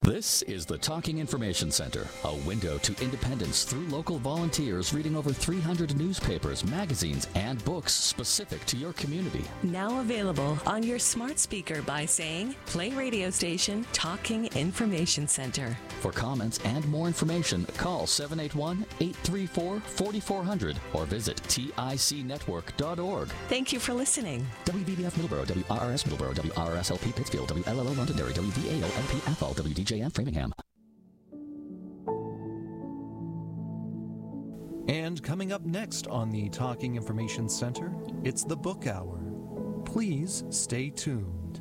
This is the Talking Information Center, a window to independence through local volunteers reading over 300 newspapers, magazines, and books specific to your community. Now available on your smart speaker by saying, play radio station Talking Information Center. For comments and more information, call 781-834-4400 or visit ticnetwork.org. Thank you for listening. WVBF Middleborough, WRRS Middleborough, WRRSLP Pittsfield, WLLO Londonderry, WVAO-LP FL, WDJM Framingham. And coming up next on the Talking Information Center, it's the Book Hour. Please stay tuned.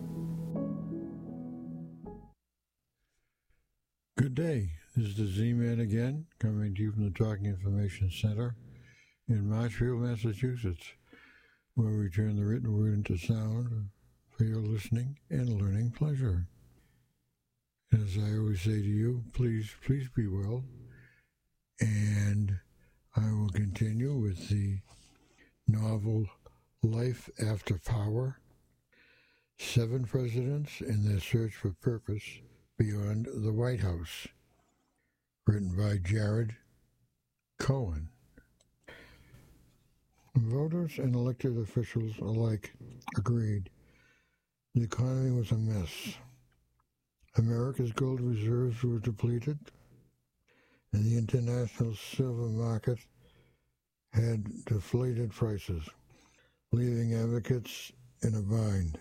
Good day. This is the Z-Man again, coming to you from the Talking Information Center in Marshfield, Massachusetts, where we turn the written word into sound for your listening and learning pleasure. As I always say to you, please be well. And I will continue with the novel Life After Power, 7 Presidents in Their Search for Purpose Beyond the White House, written by Jared Cohen. Voters and elected officials alike agreed the economy was a mess. America's gold reserves were depleted, and the international silver market had deflated prices, leaving advocates in a bind.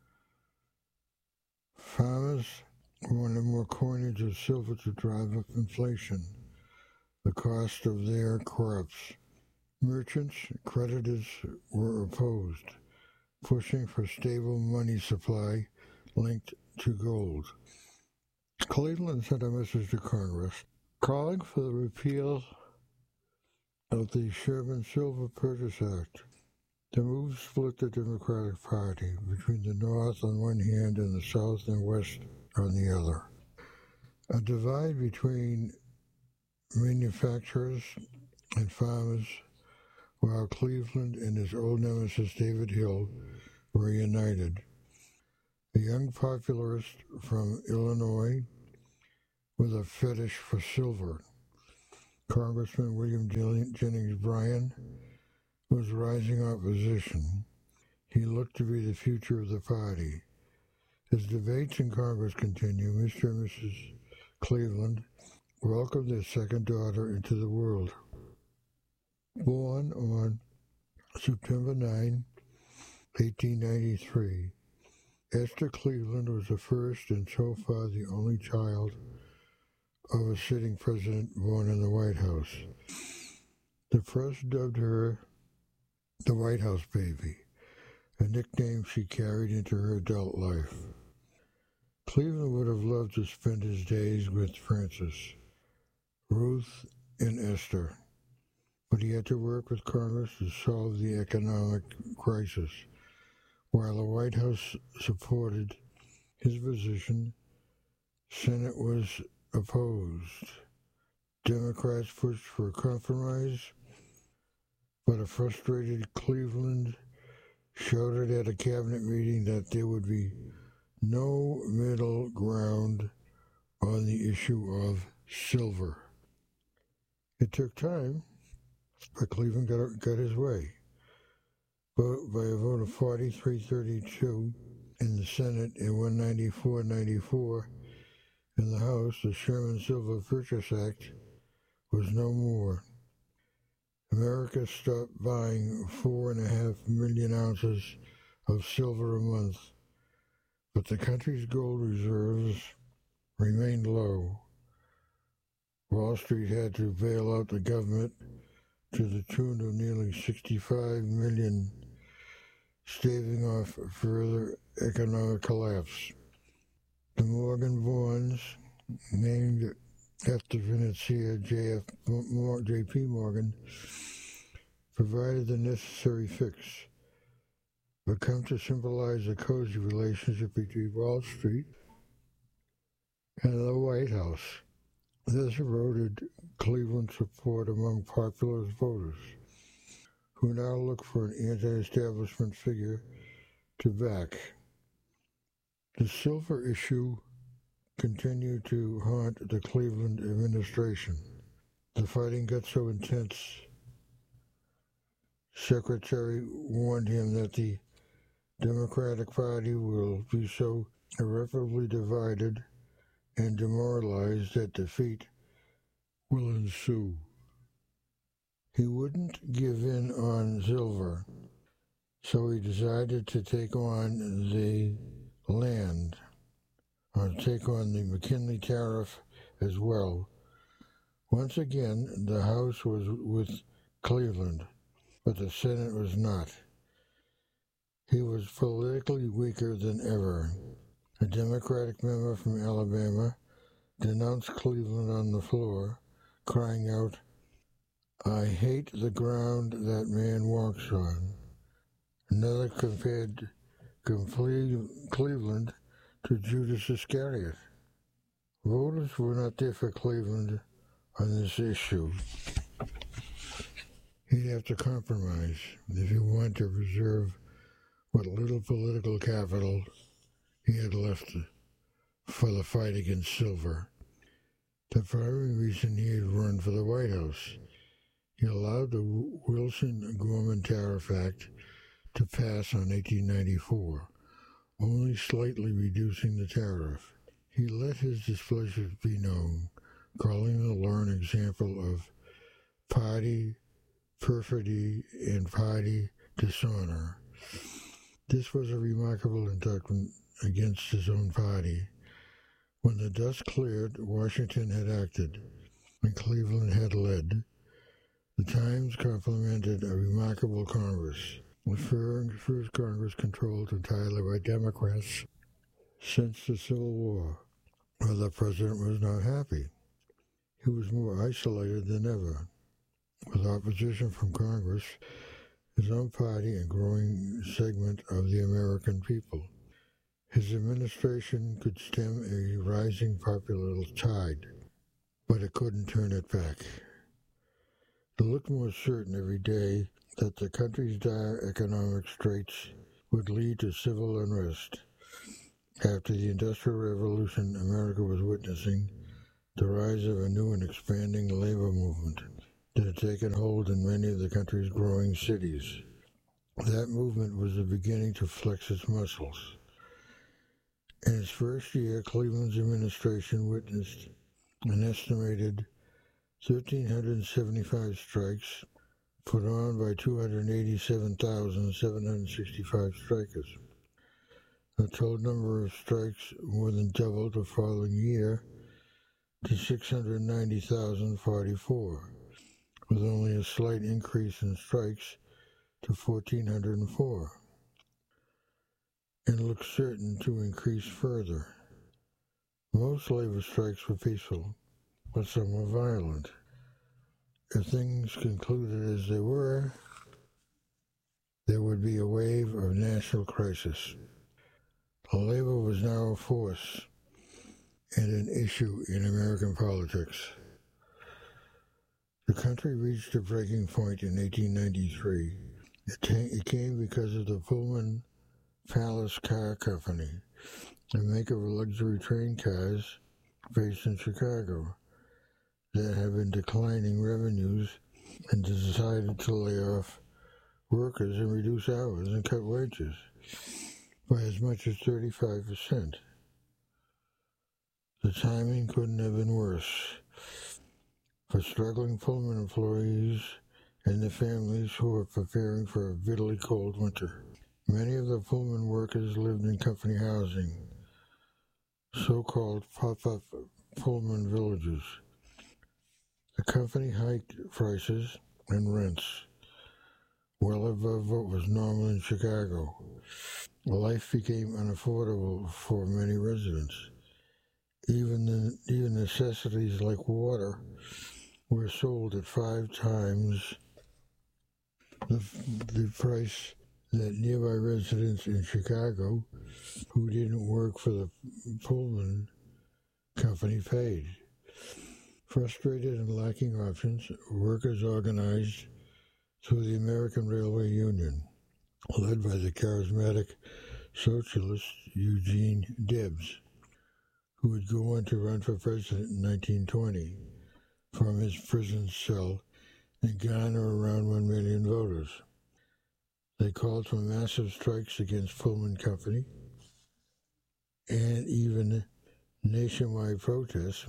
Farmers wanted more coinage of silver to drive up inflation, the cost of their crops. Merchants, creditors were opposed, pushing for stable money supply linked to gold. Cleveland sent a message to Congress calling for the repeal of the Sherman-Silver Purchase Act. The move split the Democratic Party between the North on one hand and the South and West on the other. A divide between manufacturers and farmers, while Cleveland and his old nemesis David Hill were united. A young popularist from Illinois with a fetish for silver, Congressman William Jennings Bryan, was rising opposition. He looked to be the future of the party. As debates in Congress continue, Mr. and Mrs. Cleveland welcomed their second daughter into the world. Born on September 9, 1893, Esther Cleveland was the first and so far the only child of a sitting president born in the White House. The press dubbed her the White House Baby, a nickname she carried into her adult life. Cleveland would have loved to spend his days with Frances, Ruth, and Esther, but he had to work with Congress to solve the economic crisis. While the White House supported his position, Senate was opposed. Democrats pushed for a compromise, but a frustrated Cleveland shouted at a cabinet meeting that there would be no middle ground on the issue of silver. It took time, but Cleveland got his way. But by a vote of 43-32 in the Senate and 194-94 in the House, the Sherman-Silver Purchase Act was no more. America stopped buying 4.5 million ounces of silver a month, but the country's gold reserves remained low. Wall Street had to bail out the government to the tune of nearly $65 million, staving off further economic collapse. The Morgan bonds, named after financier J.P. Morgan, provided the necessary fix, but come to symbolize a cozy relationship between Wall Street and the White House. This eroded Cleveland's support among populist voters, who now look for an anti-establishment figure to back. The silver issue continued to haunt the Cleveland administration. The fighting got so intense, Secretary warned him that the Democratic Party will be so irreparably divided and demoralized that defeat will ensue. He wouldn't give in on silver, so he decided to take on the land, or take on the McKinley Tariff as well. Once again, the House was with Cleveland, but the Senate was not. He was politically weaker than ever. A Democratic member from Alabama denounced Cleveland on the floor, crying out, "I hate the ground that man walks on." Another compared Cleveland to Judas Iscariot. Voters were not there for Cleveland on this issue. He'd have to compromise if he wanted to preserve what little political capital he had left for the fight against silver. The primary reason he had run for the White House, he allowed the Wilson-Gorman Tariff Act to pass on 1894, only slightly reducing the tariff. He let his displeasure be known, calling the law an example of party perfidy and party dishonor. This was a remarkable indictment against his own party. When the dust cleared, Washington had acted, and Cleveland had led. The Times complimented a remarkable Congress, the first Congress controlled entirely by Democrats since the Civil War. Well, the president was not happy. He was more isolated than ever. With opposition from Congress, his own party, and growing segment of the American people. His administration could stem a rising popular tide, but it couldn't turn it back. It looked more certain every day that the country's dire economic straits would lead to civil unrest. After the Industrial Revolution, America was witnessing the rise of a new and expanding labor movement that had taken hold in many of the country's growing cities. That movement was beginning to flex its muscles. In its first year, Cleveland's administration witnessed an estimated 1,375 strikes put on by 287,765 strikers. The total number of strikes more than doubled the following year to 690,044, with only a slight increase in strikes to 1,404, and looked certain to increase further. Most labor strikes were peaceful, but some were violent. If things concluded as they were, there would be a wave of national crisis. Labor was now a force and an issue in American politics. The country reached a breaking point in 1893. It came because of the Pullman Palace Car Company, a maker of luxury train cars based in Chicago, that had been declining revenues and decided to lay off workers and reduce hours and cut wages by as much as 35%. The timing couldn't have been worse for struggling Pullman employees and the families who were preparing for a bitterly cold winter. Many of the Pullman workers lived in company housing, so-called pop-up Pullman villages. The company hiked prices and rents well above what was normal in Chicago. Life became unaffordable for many residents. Even necessities like water were sold at 5 times the price that nearby residents in Chicago who didn't work for the Pullman company paid. Frustrated and lacking options, workers organized through the American Railway Union, led by the charismatic socialist Eugene Debs, who would go on to run for president in 1920 from his prison cell and garner around 1 million voters. They called for massive strikes against Pullman Company and even nationwide protests.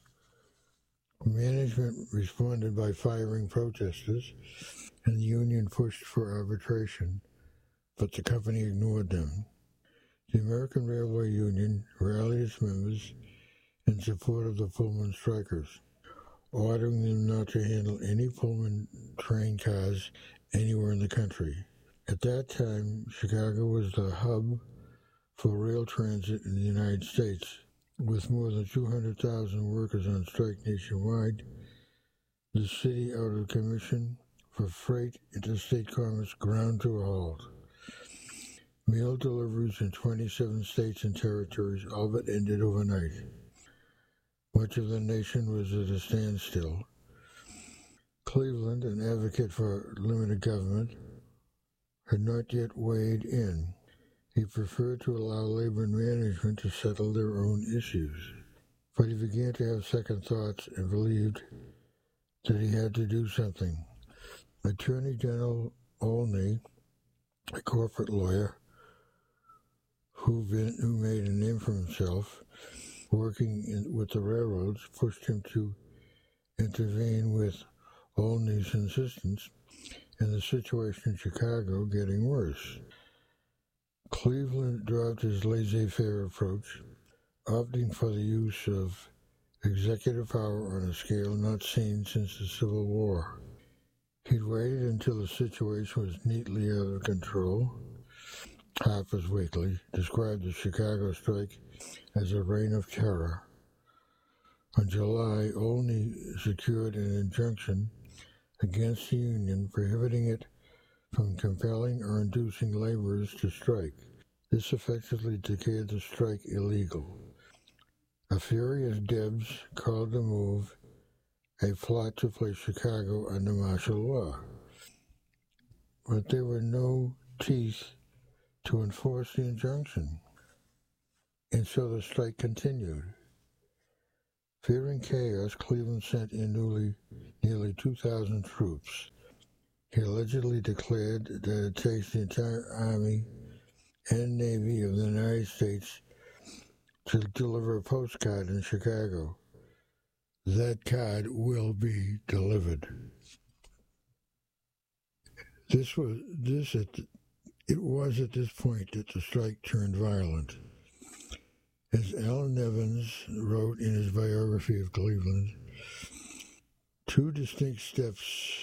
Management responded by firing protesters, and the union pushed for arbitration, but the company ignored them. The American Railway Union rallied its members in support of the Pullman strikers, ordering them not to handle any Pullman train cars anywhere in the country. At that time, Chicago was the hub for rail transit in the United States. With more than 200,000 workers on strike nationwide, the city out of commission for freight interstate commerce ground to a halt. Mail deliveries in 27 states and territories all but ended overnight. Much of the nation was at a standstill. Cleveland, an advocate for limited government, had not yet weighed in. He preferred to allow labor and management to settle their own issues. But he began to have second thoughts and believed that he had to do something. Attorney General Olney, a corporate lawyer who made a name for himself working with the railroads, pushed him to intervene with Olney's insistence, and the situation in Chicago getting worse. Cleveland dropped his laissez-faire approach, opting for the use of executive power on a scale not seen since the Civil War. He'd waited until the situation was neatly out of control. Harper's Weekly described the Chicago strike as a reign of terror. In July, Olney secured an injunction against the union prohibiting it from compelling or inducing laborers to strike. This effectively declared the strike illegal. A furious Debs called the move a plot to place Chicago under martial law. But there were no teeth to enforce the injunction, and so the strike continued. Fearing chaos, Cleveland sent in nearly 2,000 troops. He allegedly declared that it takes the entire Army and Navy of the United States to deliver a postcard in Chicago. That card will be delivered. It was at this point that the strike turned violent. As Alan Nevins wrote in his biography of Cleveland, two distinct steps,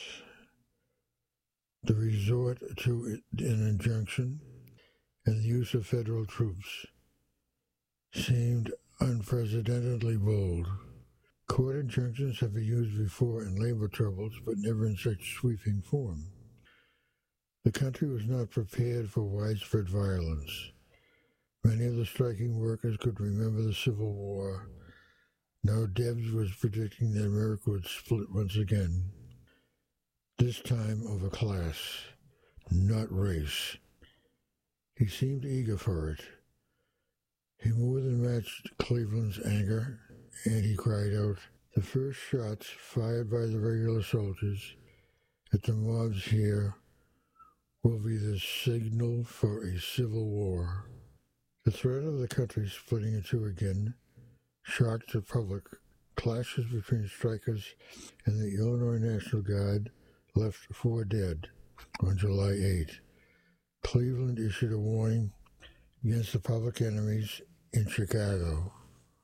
the resort to an injunction and the use of federal troops, seemed unprecedentedly bold. Court injunctions have been used before in labor troubles, but never in such sweeping form. The country was not prepared for widespread violence. Many of the striking workers could remember the Civil War. Now Debs was predicting that America would split once again, this time over class, not race. He seemed eager for it. He more than matched Cleveland's anger, and he cried out, "The first shots fired by the regular soldiers at the mobs here will be the signal for a civil war." The threat of the country splitting in two again shocked the public. Clashes between strikers and the Illinois National Guard left 4 dead on July 8. Cleveland issued a warning against the public enemies in Chicago.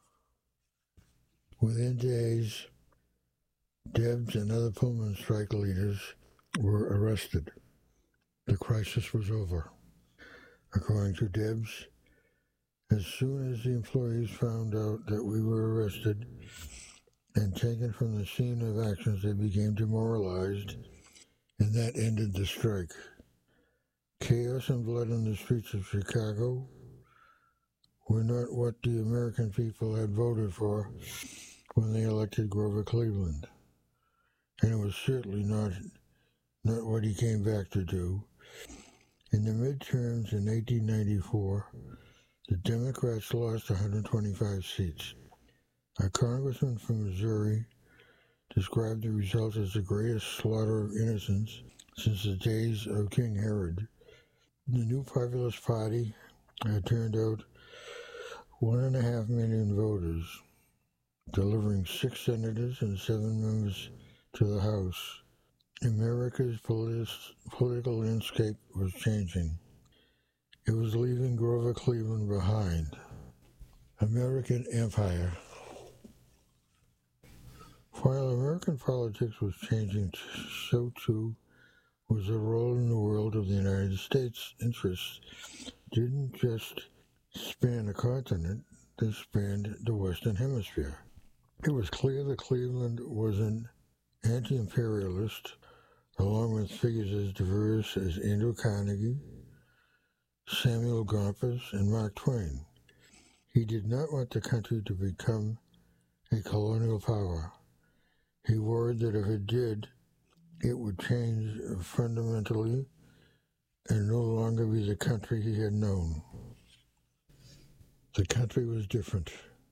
Within days, Debs and other Pullman strike leaders were arrested. The crisis was over. According to Debs, as soon as the employees found out that we were arrested and taken from the scene of actions, they became demoralized, and that ended the strike. Chaos and blood on the streets of Chicago were not what the American people had voted for when they elected Grover Cleveland, and it was certainly not what he came back to do. In the midterms in 1894, the Democrats lost 125 seats. A congressman from Missouri described the result as the greatest slaughter of innocents since the days of King Herod. The new Populist Party had turned out 1.5 million voters, delivering 6 senators and 7 members to the House. America's political landscape was changing. It was leaving Grover Cleveland behind. American Empire. While American politics was changing, so too was the role in the world of the United States. Interests didn't just span a continent, they spanned the Western Hemisphere. It was clear that Cleveland was an anti-imperialist, along with figures as diverse as Andrew Carnegie, Samuel Gompers, and Mark Twain. He did not want the country to become a colonial power. He worried that if it did, it would change fundamentally and no longer be the country he had known. The country was different.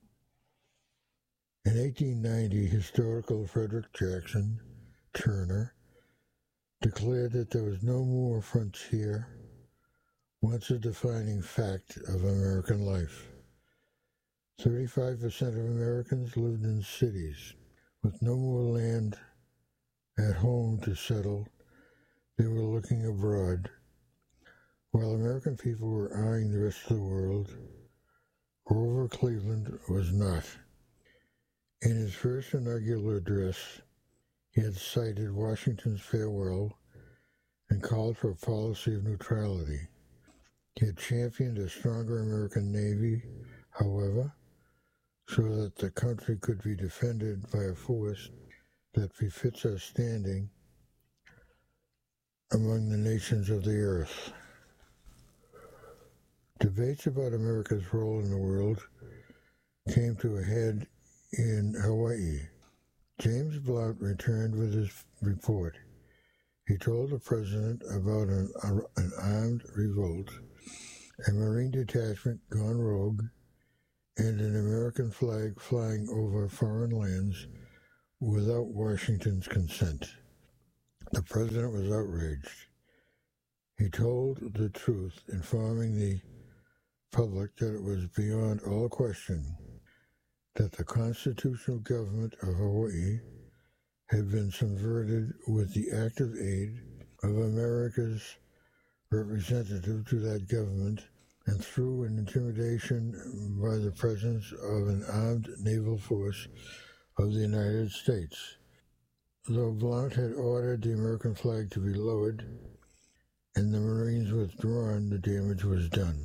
In 1890, historical Frederick Jackson Turner declared that there was no more frontier, once a defining fact of American life. 35% of Americans lived in cities. With no more land at home to settle, they were looking abroad. While American people were eyeing the rest of the world, Grover Cleveland was not. In his first inaugural address, he had cited Washington's farewell and called for a policy of neutrality. He had championed a stronger American Navy, however, so that the country could be defended by a force that befits our standing among the nations of the earth. Debates about America's role in the world came to a head in Hawaii. James Blount returned with his report. He told the president about an armed revolt, a Marine detachment gone rogue, and an American flag flying over foreign lands without Washington's consent. The president was outraged. He told the truth, informing the public that it was beyond all question that the constitutional government of Hawaii had been subverted with the active aid of America's representative to that government and through an intimidation by the presence of an armed naval force of the United States. Though Blount had ordered the American flag to be lowered and the Marines withdrawn, the damage was done.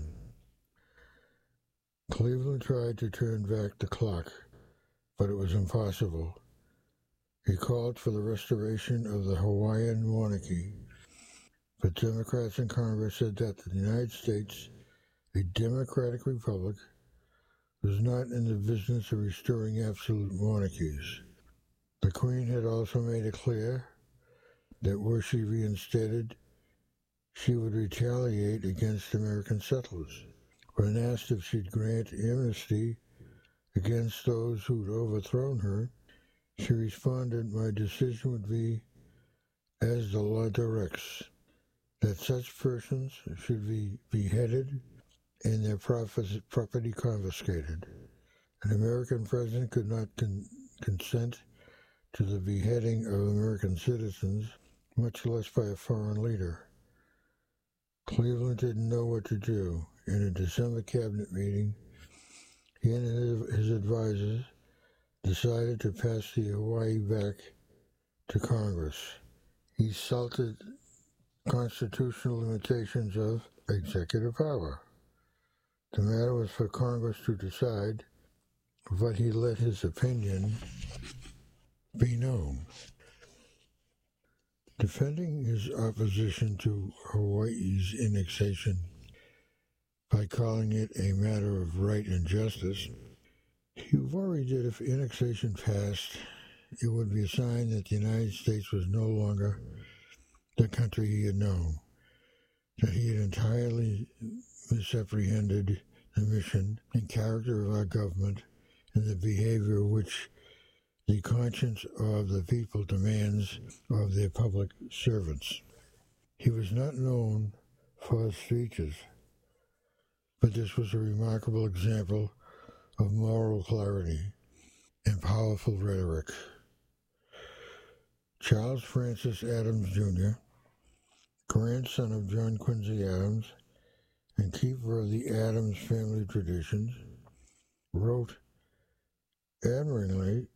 Cleveland tried to turn back the clock, but it was impossible. He called for the restoration of the Hawaiian monarchy, but Democrats in Congress said that the United States, a democratic republic, was not in the business of restoring absolute monarchies. The Queen had also made it clear that were she reinstated, she would retaliate against American settlers. When asked if she'd grant amnesty against those who'd overthrown her, she responded, "My decision would be as the law directs, that such persons should be beheaded and their property confiscated. An American president could not consent to the beheading of American citizens, much less by a foreign leader." Cleveland didn't know what to do. In a December cabinet meeting, he and his advisors decided to pass the Hawaii back to Congress. He cited constitutional limitations of executive power. The matter was for Congress to decide, but he let his opinion be known. Defending his opposition to Hawaii's annexation by calling it a matter of right and justice, he worried that if annexation passed, it would be a sign that the United States was no longer the country he had known, that he had entirely misapprehended the mission and character of our government and the behavior which the conscience of the people demands of their public servants. He was not known for his speeches, but this was a remarkable example of moral clarity and powerful rhetoric. Charles Francis Adams, Jr., grandson of John Quincy Adams and keeper of the Adams family traditions, wrote admiringly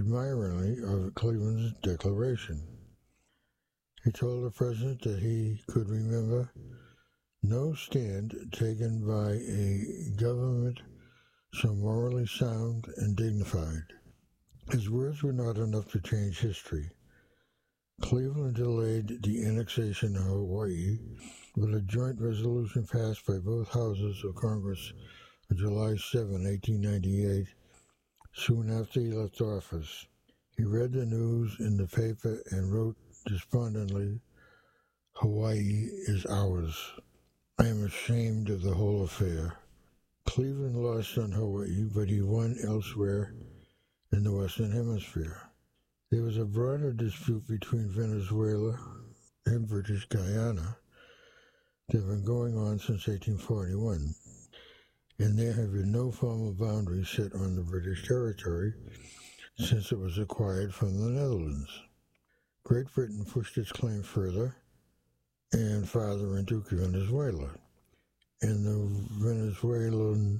of Cleveland's declaration. He told the president that he could remember no stand taken by a government so morally sound and dignified. His words were not enough to change history. Cleveland delayed the annexation of Hawaii, but a joint resolution passed by both houses of Congress on July 7, 1898, soon after he left office. He read the news in the paper and wrote despondently, "Hawaii is ours. I am ashamed of the whole affair." Cleveland lost on Hawaii, but he won elsewhere in the Western Hemisphere. There was a broader dispute between Venezuela and British Guyana that had been going on since 1841, and there had been no formal boundary set on the British territory since it was acquired from the Netherlands. Great Britain pushed its claim further and farther into Venezuela, and the Venezuelan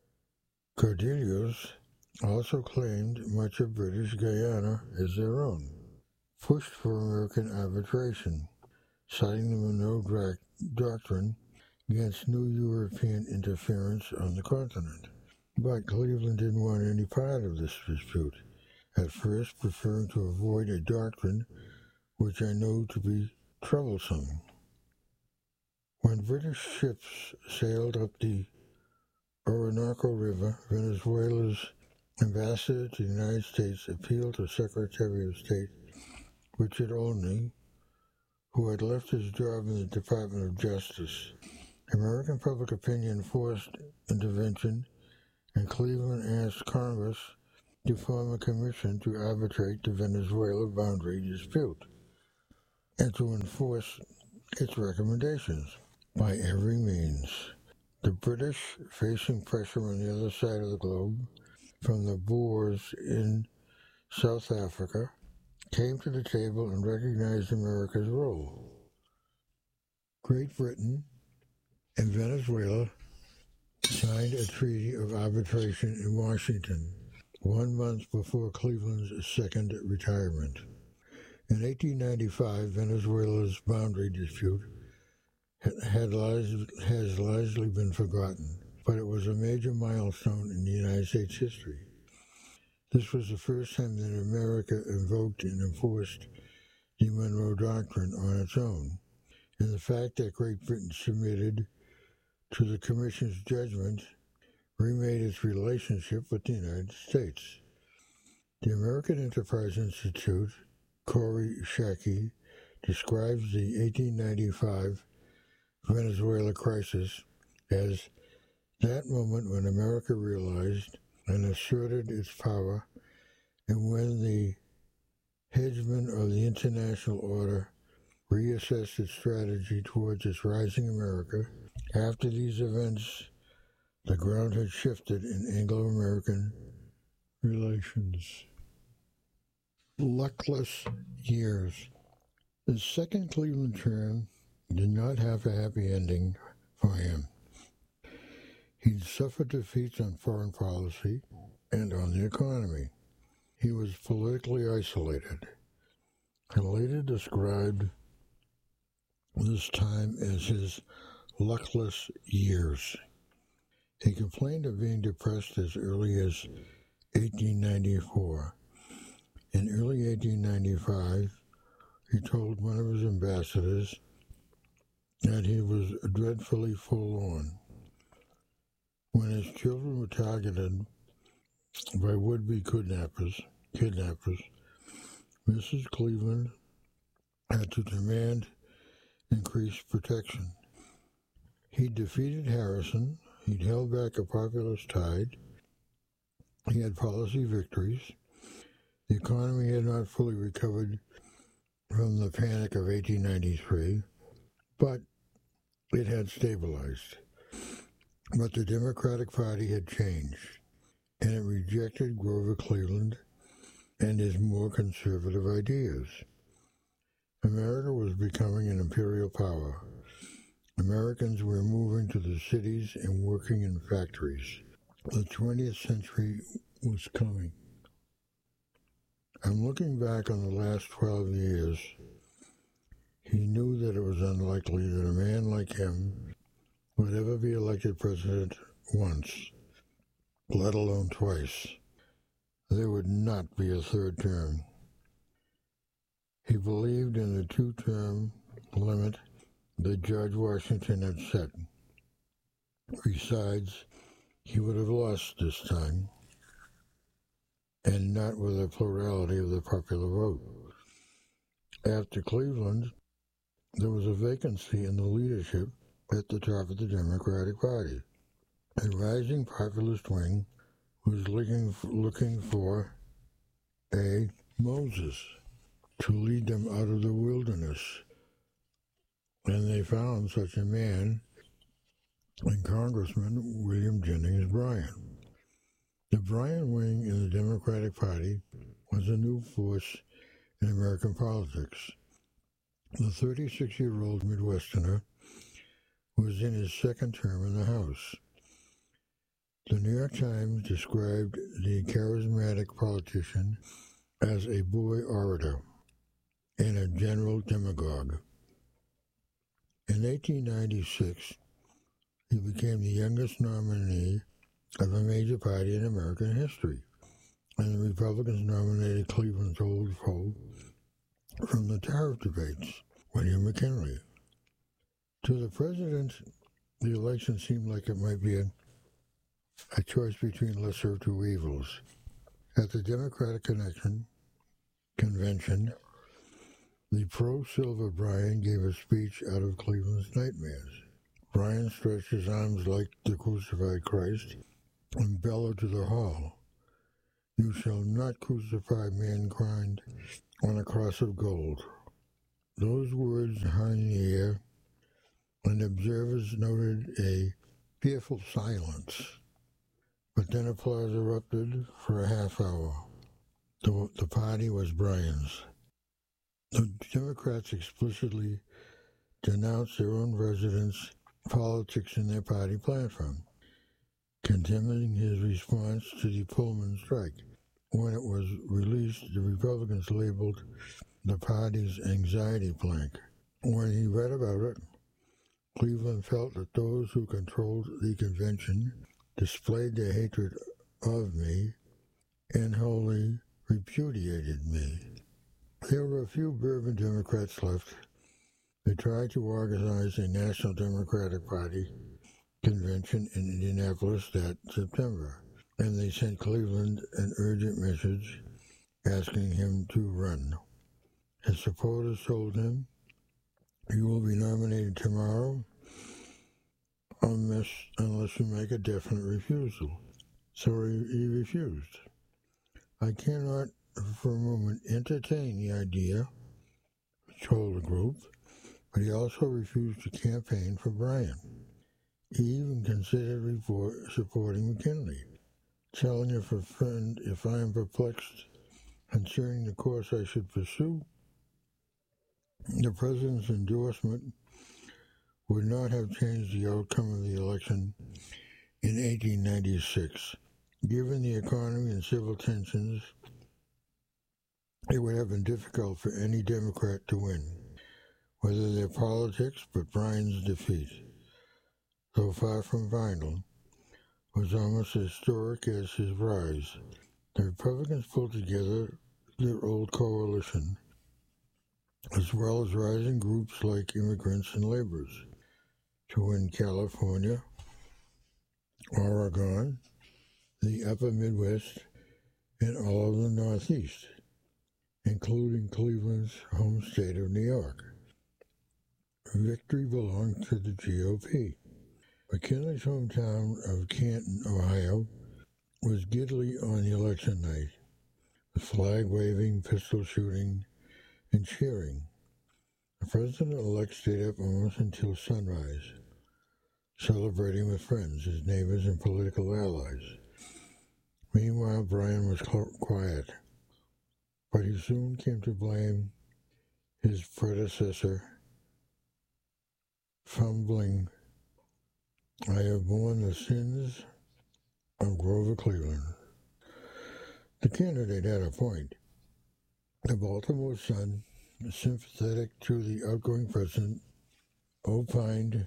caudillos also claimed much of British Guyana as their own, pushed for American arbitration, citing the Monroe Doctrine against new European interference on the continent. But Cleveland didn't want any part of this dispute, at first preferring to avoid a doctrine which I know to be troublesome. When British ships sailed up the Orinoco River, Venezuela's ambassador to the United States appealed to Secretary of State Richard Olney, who had left his job in the Department of Justice. American public opinion forced intervention, and Cleveland asked Congress to form a commission to arbitrate the Venezuela boundary dispute and to enforce its recommendations by every means. The British, facing pressure on the other side of the globe from the Boers in South Africa, came to the table and recognized America's role. Great Britain and Venezuela signed a treaty of arbitration in Washington 1 month before Cleveland's second retirement. In 1895, Venezuela's boundary dispute has largely been forgotten, but it was a major milestone in the United States history. This was the first time that America invoked and enforced the Monroe Doctrine on its own, and the fact that Great Britain submitted to the Commission's judgment remade its relationship with the United States. The American Enterprise Institute, Corey Shaki, describes the 1895 Venezuela crisis as that moment when America realized and asserted its power, and when the hegemon of the international order reassessed its strategy towards its rising America. After these events, the ground had shifted in Anglo-American relations. Luckless years. The second Cleveland term did not have a happy ending for him. He'd suffered defeats on foreign policy and on the economy. He was politically isolated, and later described this time as his luckless years. He complained of being depressed as early as 1894. In early 1895, he told one of his ambassadors that he was dreadfully forlorn. When his children were targeted by would-be kidnappers, Mrs. Cleveland had to demand increased protection. He defeated Harrison, He'd held back a populist tide. He had policy victories. The economy had not fully recovered from the panic of 1893, but it had stabilized. But the Democratic Party had changed, and it rejected Grover Cleveland and his more conservative ideas. America was becoming an imperial power. Americans were moving to the cities and working in factories. The 20th century was coming. I'm looking back on the last 12 years. He knew that it was unlikely that a man like him would ever be elected president once, let alone twice. There would not be a third term. He believed in the two-term limit that George Washington had set. Besides, he would have lost this time, and not with a plurality of the popular vote. After Cleveland, there was a vacancy in the leadership at the top of the Democratic Party. A rising populist wing was looking for a Moses to lead them out of the wilderness, and they found such a man in Congressman William Jennings Bryan. The Bryan wing in the Democratic Party was a new force in American politics. The 36-year-old Midwesterner was in his second term in the House. The New York Times described the charismatic politician as a boy orator and a general demagogue. In 1896, he became the youngest nominee of a major party in American history, and the Republicans nominated Cleveland's old foe from the tariff debates, William McKinley. To the president, the election seemed like it might be a choice between lesser of two evils. At the Democratic Convention, the pro-Silver Bryan gave a speech out of Cleveland's nightmares. Bryan stretched his arms like the crucified Christ and bellowed to the hall, "You shall not crucify mankind on a cross of gold." Those words hung in the air, and observers noted a fearful silence. But then applause erupted for a half hour. The party was Bryan's. The Democrats explicitly denounced their own president's politics in their party platform, condemning his response to the Pullman strike. When it was released, the Republicans labeled the party's anxiety plank. When he read about it, Cleveland felt that those who controlled the convention displayed their hatred of me and wholly repudiated me. There were a few Bourbon Democrats left. They tried to organize a National Democratic Party convention in Indianapolis that September, and they sent Cleveland an urgent message asking him to run. His supporters told him, "You will be nominated tomorrow unless you make a definite refusal." So he refused. "I cannot for a moment entertain the idea," he told the group, but he also refused to campaign for Bryan. He even considered supporting McKinley, telling a friend, "If I am perplexed concerning the course I should pursue, the president's endorsement would not have changed the outcome of the election in 1896. Given the economy and civil tensions, it would have been difficult for any Democrat to win, whether their politics, but Bryan's defeat, though far from final, was almost as historic as his rise. The Republicans pulled together their old coalition, as well as rising groups like immigrants and laborers, to win California, Oregon, the upper Midwest, and all of the Northeast, including Cleveland's home state of New York. Victory belonged to the GOP. McKinley's hometown of Canton, Ohio, was giddy on the election night, with flag waving, pistol shooting, and cheering. The president-elect stayed up almost until sunrise, celebrating with friends, his neighbors, and political allies. Meanwhile, Bryan was quiet, but he soon came to blame his predecessor, fumbling, "I have borne the sins of Grover Cleveland." The candidate had a point. The Baltimore Sun, sympathetic to the outgoing president, opined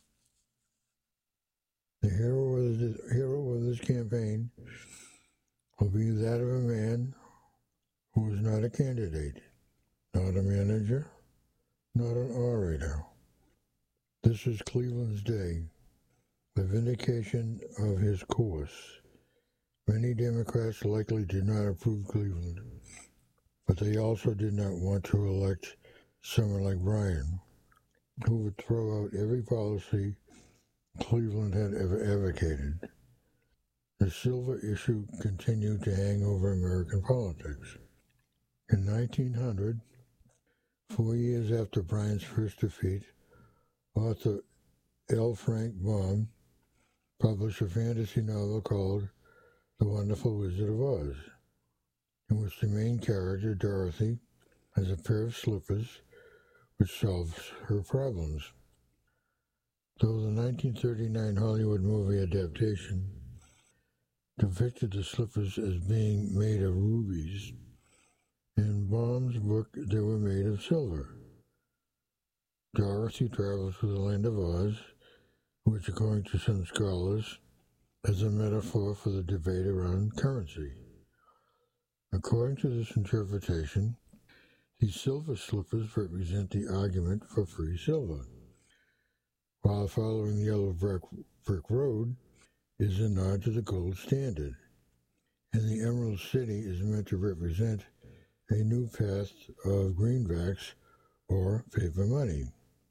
the hero of this campaign will be that of a man who is not a candidate, not a manager, not an orator. This is Cleveland's day, the vindication of his course. Many Democrats likely did not approve Cleveland, but they also did not want to elect someone like Bryan, who would throw out every policy Cleveland had ever advocated. The silver issue continued to hang over American politics. In 1900, 4 years after Bryan's first defeat, author L. Frank Baum published a fantasy novel called The Wonderful Wizard of Oz, in which the main character, Dorothy, has a pair of slippers which solves her problems. Though the 1939 Hollywood movie adaptation depicted the slippers as being made of rubies, in Baum's book they were made of silver. Dorothy travels to the land of Oz, which, according to some scholars, is a metaphor for the debate around currency. According to this interpretation, these silver slippers represent the argument for free silver, while following the yellow brick road is a nod to the gold standard, and the Emerald City is meant to represent a new path of greenbacks or paper money.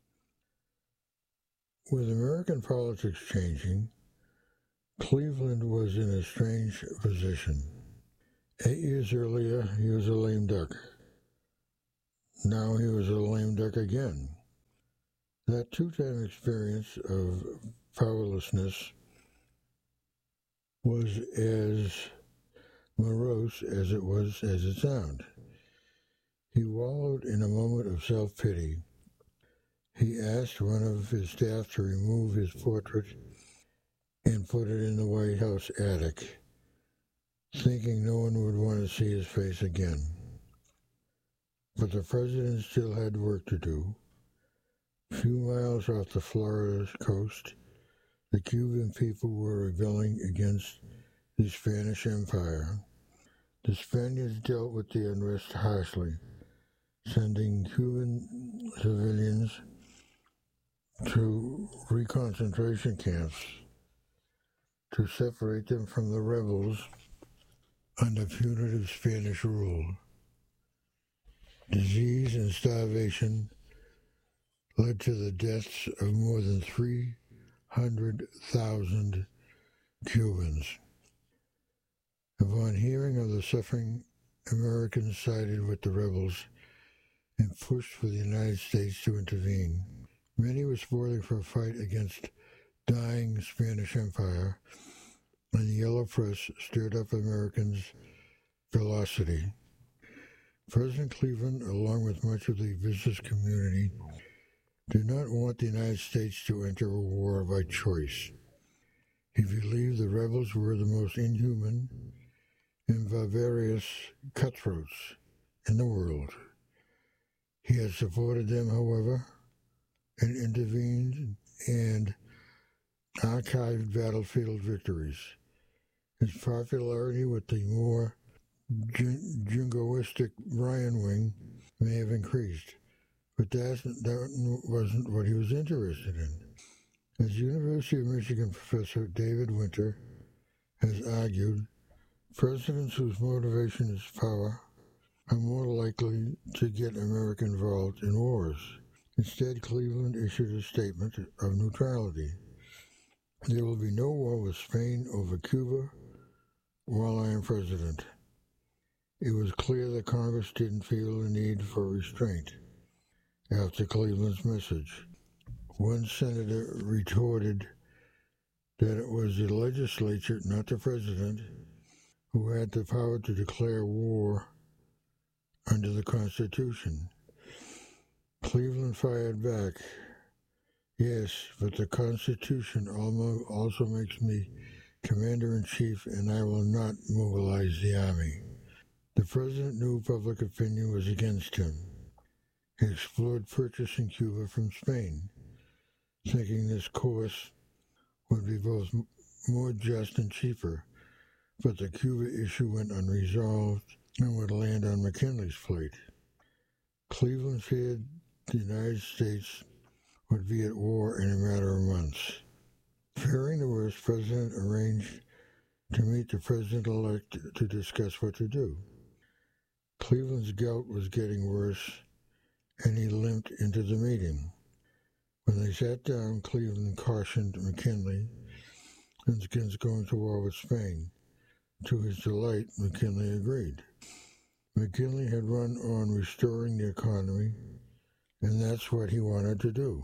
With American politics changing, Cleveland was in a strange position. 8 years earlier, he was a lame duck. Now he was a lame duck again. That two-time experience of powerlessness was as morose as it sounded. He wallowed in a moment of self-pity. He asked one of his staff to remove his portrait and put it in the White House attic, thinking no one would want to see his face again. But the president still had work to do. A few miles off the Florida coast, the Cuban people were rebelling against the Spanish Empire. The Spaniards dealt with the unrest harshly, sending Cuban civilians to reconcentration camps to separate them from the rebels under punitive Spanish rule. Disease and starvation led to the deaths of more than 300,000 Cubans. Upon hearing of the suffering, Americans sided with the rebels and pushed for the United States to intervene. Many were spoiling for a fight against dying Spanish Empire, and the yellow press stirred up Americans' velocity. President Cleveland, along with much of the business community, did not want the United States to enter a war by choice. He believed the rebels were the most inhuman and barbarous cutthroats in the world. He had supported them, however, and intervened and archived battlefield victories. His popularity with the more jingoistic Bryan wing may have increased, but that wasn't what he was interested in. As University of Michigan professor David Winter has argued, presidents whose motivation is power are more likely to get America involved in wars. Instead, Cleveland issued a statement of neutrality. There will be no war with Spain over Cuba while I am president. It was clear that Congress didn't feel the need for restraint after Cleveland's message. One senator retorted that it was the legislature, not the president, who had the power to declare war under the Constitution. Cleveland fired back, "Yes, but the Constitution also makes me commander-in-chief, and I will not mobilize the army." The president knew public opinion was against him. He explored purchasing Cuba from Spain, thinking this course would be both more just and cheaper, but the Cuba issue went unresolved and would land on McKinley's plate. Cleveland feared the United States would be at war in a matter of months. Fearing the worst, the president arranged to meet the president-elect to discuss what to do. Cleveland's gout was getting worse, and he limped into the meeting. When they sat down, Cleveland cautioned McKinley against going to war with Spain. To his delight, McKinley agreed. McKinley had run on restoring the economy, and that's what he wanted to do.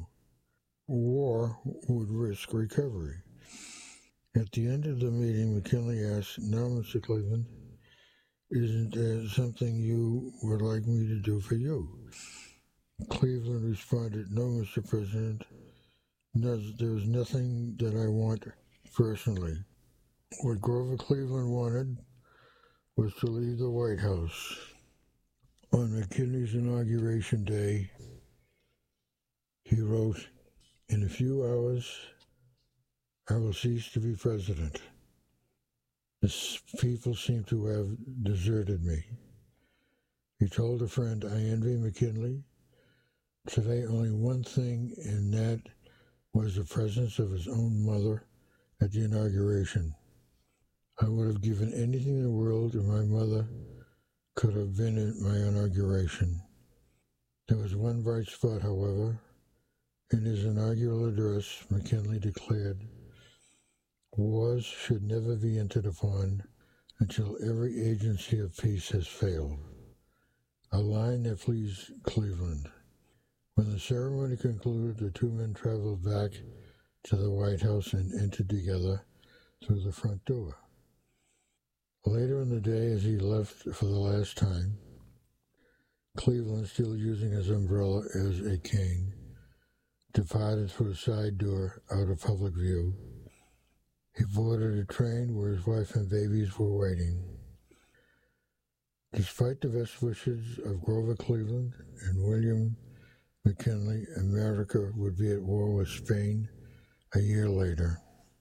War would risk recovery. At the end of the meeting, McKinley asked, "Now, Mr. Cleveland, isn't there something you would like me to do for you?" Cleveland responded, "No, Mr. President, there's nothing that I want personally." What Grover Cleveland wanted was to leave the White House. On McKinley's inauguration day, he wrote, "In a few hours, I will cease to be president. The people seem to have deserted me." He told a friend, "I envy McKinley. Today, only one thing, and that was the presence of his own mother at the inauguration. I would have given anything in the world if my mother could have been at my inauguration." There was one bright spot, however. In his inaugural address, McKinley declared, "Wars should never be entered upon until every agency of peace has failed," a line that pleased Cleveland. When the ceremony concluded, the two men traveled back to the White House and entered together through the front door. Later in the day, as he left for the last time, Cleveland, still using his umbrella as a cane, departed through a side door out of public view. He boarded a train where his wife and babies were waiting. Despite the best wishes of Grover Cleveland and William McKinley, America would be at war with Spain a year later.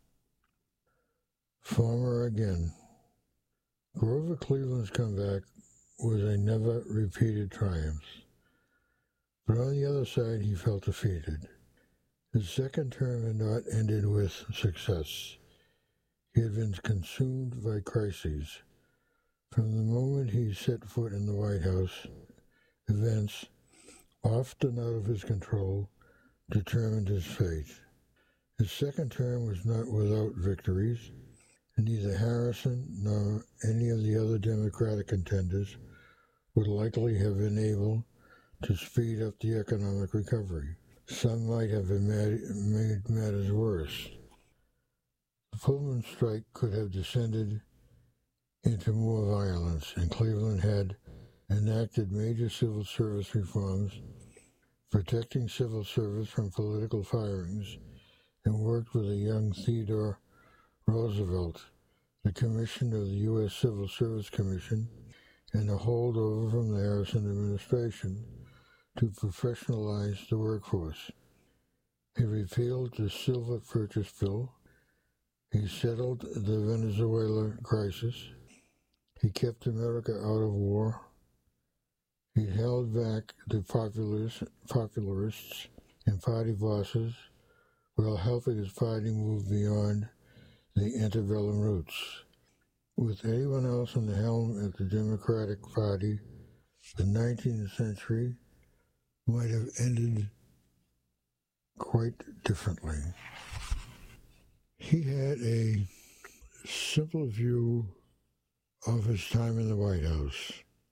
Farmer again. Grover Cleveland's comeback was a never-repeated triumph. But on the other side, he felt defeated. His second term had not ended with success. He had been consumed by crises. From the moment he set foot in the White House, events, often out of his control, determined his fate. His second term was not without victories, and neither Harrison nor any of the other Democratic contenders would likely have been able to speed up the economic recovery. Some might have made matters worse. The Pullman strike could have descended into more violence, and Cleveland had enacted major civil service reforms, protecting civil service from political firings, and worked with a young Theodore Roosevelt, the commissioner of the U.S. Civil Service Commission, and a holdover from the Harrison administration, to professionalize the workforce. He repealed the Silver Purchase Bill. He settled the Venezuela crisis. He kept America out of war. He held back the popularists and party bosses while helping his party move beyond the antebellum roots. With anyone else in the helm at the Democratic Party, the 19th century might have ended quite differently. He had a simple view of his time in the White House.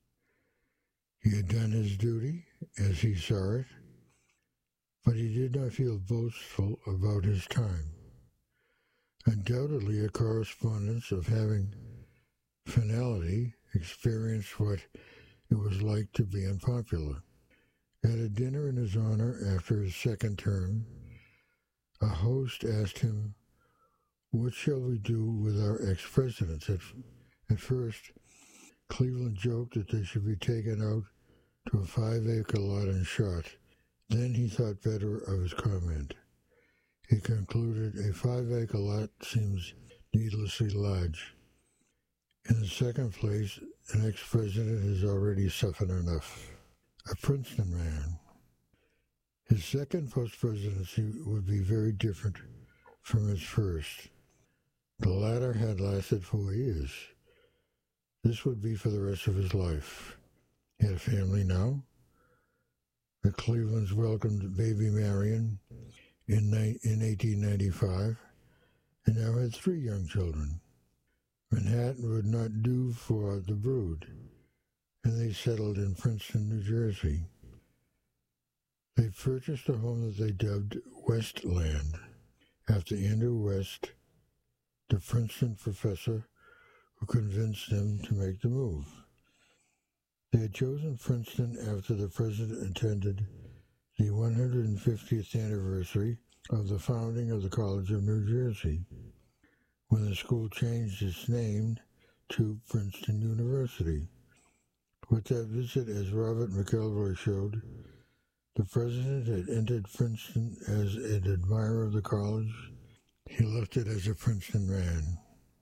He had done his duty as he saw it, but he did not feel boastful about his time. Undoubtedly, a correspondence of having finality experienced what it was like to be unpopular. At a dinner in his honor after his second term, a host asked him, "What shall we do with our ex-presidents?" At first, Cleveland joked that they should be taken out to a 5-acre lot and shot. Then he thought better of his comment. He concluded, "A 5-acre lot seems needlessly large. In the second place, an ex-president has already suffered enough." A Princeton man. His second post-presidency would be very different from his first. The latter had lasted 4 years. This would be for the rest of his life. He had a family now. The Clevelands welcomed baby Marion in 1895 and now had 3 young children. Manhattan would not do for the brood, and they settled in Princeton, New Jersey. They purchased a home that they dubbed Westland, after Andrew West, the Princeton professor who convinced them to make the move. They had chosen Princeton after the president attended the 150th anniversary of the founding of the College of New Jersey, when the school changed its name to Princeton University. With that visit, as Robert McElroy showed, the president had entered Princeton as an admirer of the college. He left it as a Princeton man.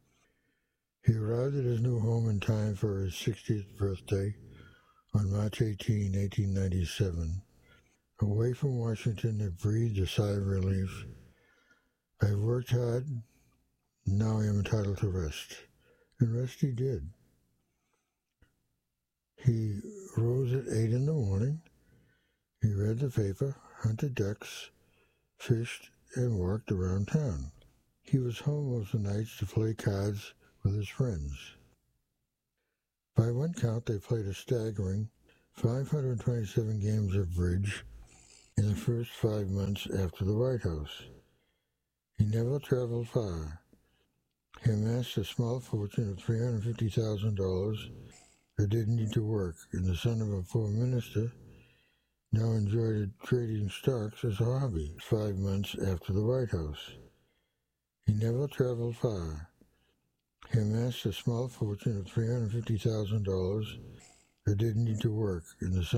He arrived at his new home in time for his 60th birthday on March 18, 1897. Away from Washington, it breathed a sigh of relief. "I've worked hard, now I am entitled to rest." And rest he did. He rose at 8 in the morning. He read the paper, hunted ducks, fished, and walked around town. He was home most of the nights to play cards with his friends. By one count, they played a staggering 527 games of bridge in the first 5 months after the White House. He never traveled far. He amassed a small fortune of $350,000 that didn't need to work, and the son of a poor minister now enjoyed trading stocks as a hobby 5 months after the White House. He never traveled far. He amassed a small fortune of $350,000 that didn't need to work, and the son